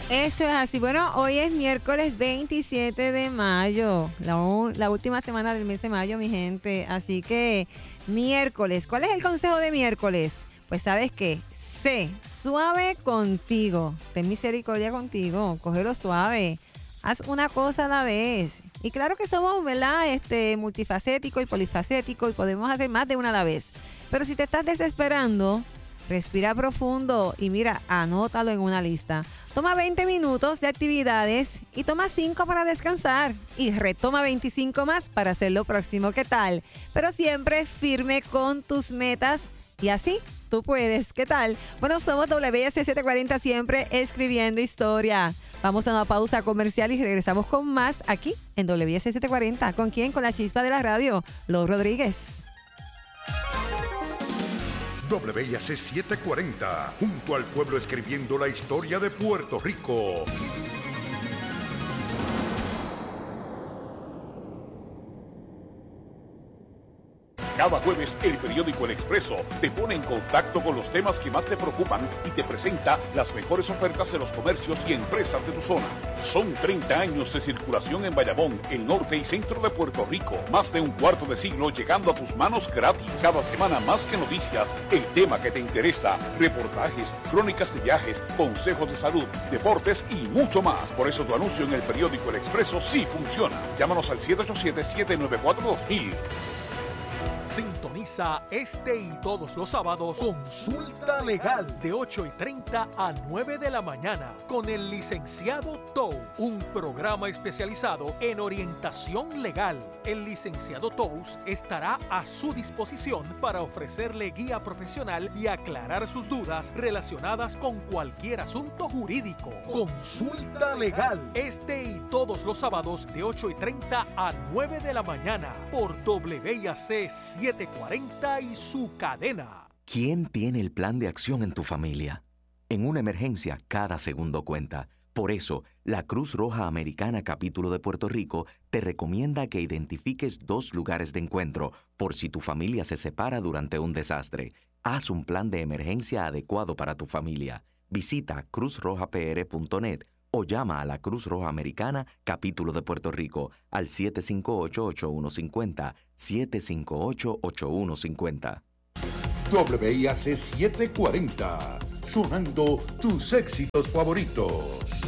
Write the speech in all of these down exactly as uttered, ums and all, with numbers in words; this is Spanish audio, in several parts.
Eso es así. Bueno, hoy es miércoles veintisiete de mayo, la, u- la última semana del mes de mayo, mi gente. Así que miércoles, ¿cuál es el consejo de miércoles? Pues sabes qué, sé suave contigo, ten misericordia contigo, cógelo suave, haz una cosa a la vez. Y claro que somos, ¿verdad? Este, multifacético y polifacético y podemos hacer más de una a la vez. Pero si te estás desesperando, respira profundo y mira, anótalo en una lista. Toma veinte minutos de actividades y toma cinco para descansar. Y retoma veinticinco más para hacer lo próximo. ¿Qué tal? Pero siempre firme con tus metas y así tú puedes. ¿Qué tal? Bueno, somos W S setecientos cuarenta siempre escribiendo historia. Vamos a una pausa comercial y regresamos con más aquí en W S setecientos cuarenta. ¿Con quién? Con la chispa de la radio, Los Rodríguez. W I A C setecientos cuarenta, junto al pueblo escribiendo la historia de Puerto Rico. Cada jueves, el periódico El Expreso te pone en contacto con los temas que más te preocupan y te presenta las mejores ofertas de los comercios y empresas de tu zona. Son treinta años de circulación en Bayamón, el norte y centro de Puerto Rico. Más de un cuarto de siglo llegando a tus manos gratis. Cada semana más que noticias, el tema que te interesa, reportajes, crónicas de viajes, consejos de salud, deportes y mucho más. Por eso tu anuncio en el periódico El Expreso sí funciona. Llámanos al siete ocho siete, siete nueve cuatro, dos mil. Sintoniza este y todos los sábados Consulta Legal de ocho y treinta a nueve de la mañana con el licenciado Tous, un programa especializado en orientación legal. El licenciado Tous estará a su disposición para ofrecerle guía profesional y aclarar sus dudas relacionadas con cualquier asunto jurídico. Consulta Legal este y todos los sábados de ocho y treinta a nueve de la mañana por W I A C setecientos cuarenta y su cadena. ¿Quién tiene el plan de acción en tu familia? En una emergencia, cada segundo cuenta. Por eso, la Cruz Roja Americana Capítulo de Puerto Rico te recomienda que identifiques dos lugares de encuentro por si tu familia se separa durante un desastre. Haz un plan de emergencia adecuado para tu familia. Visita cruz roja p r punto net o llama a la Cruz Roja Americana Capítulo de Puerto Rico al siete cinco ocho, ocho uno cinco cero, siete cinco ocho, ocho uno cinco cero. W I A C setecientos cuarenta, sonando tus éxitos favoritos.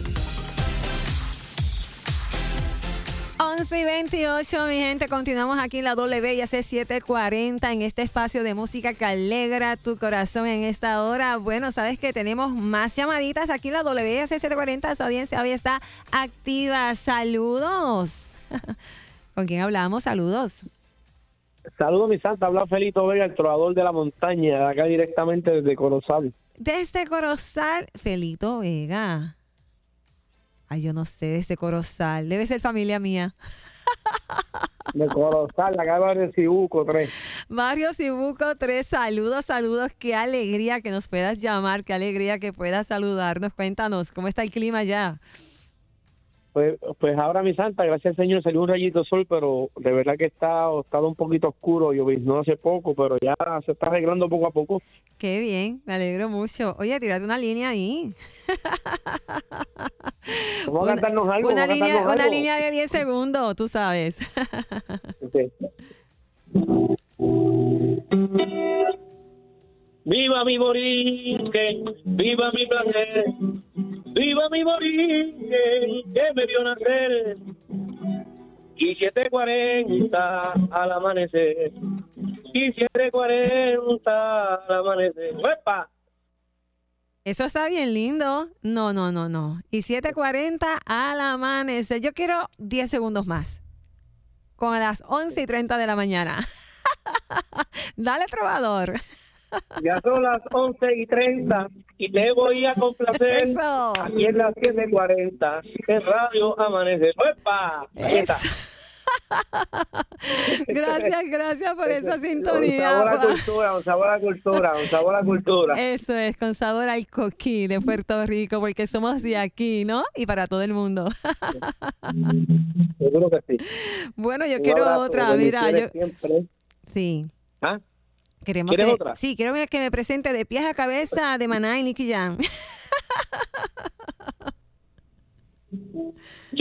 once y veintiocho, mi gente, continuamos aquí en la W I A C setecientos cuarenta en este espacio de música que alegra tu corazón en esta hora. Bueno, sabes que tenemos más llamaditas aquí en la W I A C setecientos cuarenta, esa audiencia hoy está activa. Saludos. ¿Con quién hablamos? Saludos. Saludos, mi santa. Habla Felito Vega, el trovador de la montaña, acá directamente desde Corozal. Desde Corozal, Felito Vega. Ay, yo no sé, desde Corozal. Debe ser familia mía. De Corozal, acá de Barrio Cibuco tres. Barrio Cibuco tres, saludos, saludos. Qué alegría que nos puedas llamar, qué alegría que puedas saludarnos. Cuéntanos, ¿cómo está el clima allá? Pues, pues ahora, mi santa, gracias al Señor salió un rayito de sol, pero de verdad que está, está un poquito oscuro. Lloviznó hace poco, pero ya se está arreglando poco a poco. Qué bien, me alegro mucho. Oye, tírate una línea ahí. Vamos a cantarnos algo. Una, vamos a línea, cantarnos una algo. línea de diez segundos, tú sabes. Okay. Viva mi borinque, viva mi placer, viva mi borinque que me vio nacer. Y siete cuarenta al amanecer, y siete cuarenta al amanecer. ¡Uepa! Eso está bien lindo. No, no, no, no. Y siete cuarenta al amanecer. Yo quiero diez segundos más. Con las once y treinta de la mañana. Dale, trovador. Ya son las once y treinta y te voy a complacer. Eso. Aquí en las siete cuarenta en Radio Amanecer. ¡Uepa! Ahí está. Gracias, gracias por esa sintonía. Un sabor a cultura, un sabor a cultura, un sabor a cultura. Eso es, con sabor al coquí de Puerto Rico, porque somos de aquí, ¿no? Y para todo el mundo. Seguro que sí. Bueno, yo Un quiero abrazo, otra, mira, yo... siempre. Sí. ¿Ah? Queremos ¿Quieres que... otra? Sí, quiero que me presente de pies a cabeza de Maná y Nicky Jam.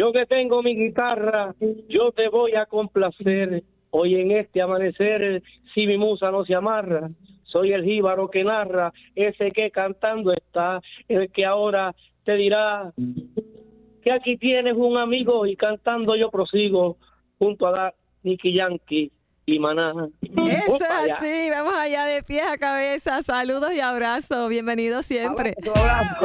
Yo que tengo mi guitarra, yo te voy a complacer. Hoy en este amanecer, si mi musa no se amarra, soy el jíbaro que narra, ese que cantando está, el que ahora te dirá que aquí tienes un amigo y cantando yo prosigo junto a Nicky Yankee y Maná. Eso es así, vamos allá de pies a cabeza. Saludos y abrazos, bienvenido siempre. Abrazo, abrazo.